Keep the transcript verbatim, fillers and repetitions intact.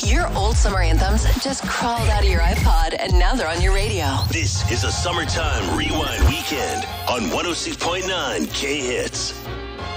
Your old summer anthems just crawled out of your iPod and now they're on your radio. This is a Summertime Rewind Weekend on one oh six point nine K-Hits.